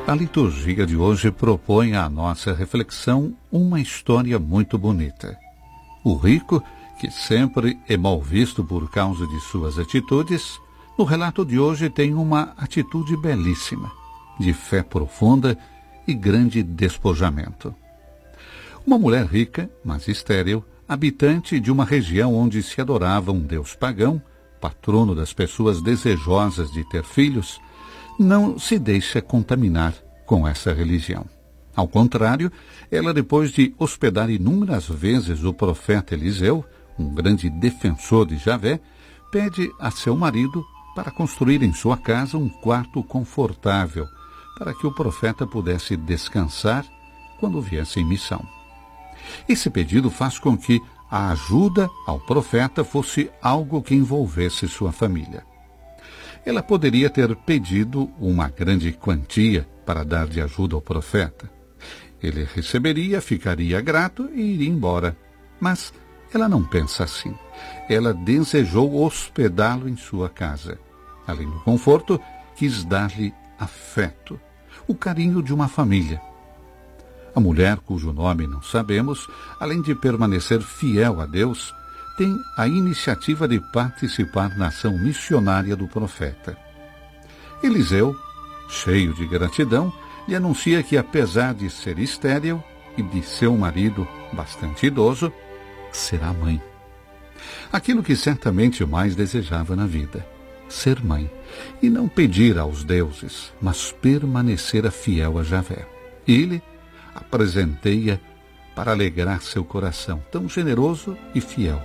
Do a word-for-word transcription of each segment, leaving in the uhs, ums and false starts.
A liturgia de hoje propõe à nossa reflexão uma história muito bonita. O rico, que sempre é mal visto por causa de suas atitudes, no relato de hoje tem uma atitude belíssima, de fé profunda e grande despojamento. Uma mulher rica, mas estéril, habitante de uma região onde se adorava um deus pagão, patrono das pessoas desejosas de ter filhos, não se deixa contaminar com essa religião. Ao contrário, ela, depois de hospedar inúmeras vezes o profeta Eliseu, um grande defensor de Javé, pede a seu marido para construir em sua casa um quarto confortável, para que o profeta pudesse descansar quando viesse em missão. Esse pedido faz com que a ajuda ao profeta fosse algo que envolvesse sua família. Ela poderia ter pedido uma grande quantia para dar de ajuda ao profeta. Ele receberia, ficaria grato e iria embora. Mas ela não pensa assim. Ela desejou hospedá-lo em sua casa. Além do conforto, quis dar-lhe afeto, o carinho de uma família. A mulher, cujo nome não sabemos, além de permanecer fiel a Deus, tem a iniciativa de participar na ação missionária do profeta. Eliseu, cheio de gratidão, lhe anuncia que, apesar de ser estéril e de seu marido bastante idoso, será mãe. Aquilo que certamente mais desejava na vida, ser mãe, e não pedir aos deuses, mas permanecer fiel a Javé. Ele apresentei-a para alegrar seu coração, tão generoso e fiel.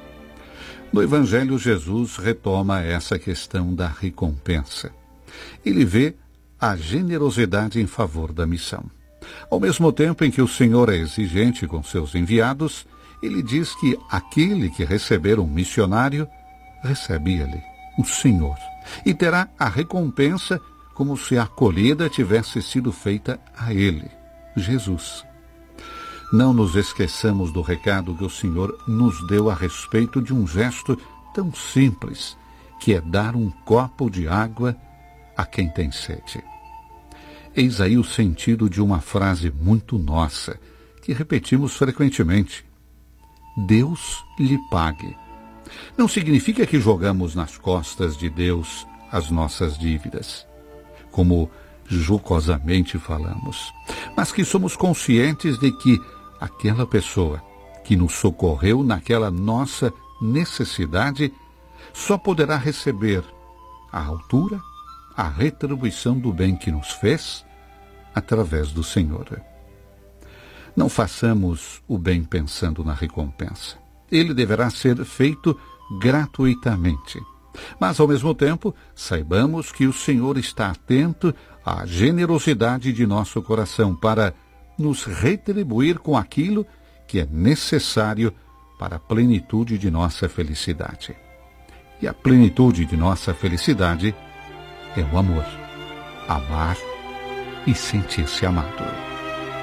No Evangelho, Jesus retoma essa questão da recompensa. Ele vê a generosidade em favor da missão. Ao mesmo tempo em que o Senhor é exigente com seus enviados, ele diz que aquele que receber um missionário, recebe ele, o Senhor, e terá a recompensa como se a acolhida tivesse sido feita a ele, Jesus. Não nos esqueçamos do recado que o Senhor nos deu a respeito de um gesto tão simples, que é dar um copo de água a quem tem sede. Eis aí o sentido de uma frase muito nossa, que repetimos frequentemente. Deus lhe pague. Não significa que jogamos nas costas de Deus as nossas dívidas, como jocosamente falamos, mas que somos conscientes de que aquela pessoa que nos socorreu naquela nossa necessidade só poderá receber à altura a retribuição do bem que nos fez através do Senhor. Não façamos o bem pensando na recompensa. Ele deverá ser feito gratuitamente. Mas, ao mesmo tempo, saibamos que o Senhor está atento à generosidade de nosso coração para nos retribuir com aquilo que é necessário para a plenitude de nossa felicidade. E a plenitude de nossa felicidade é o amor. Amar e sentir-se amado.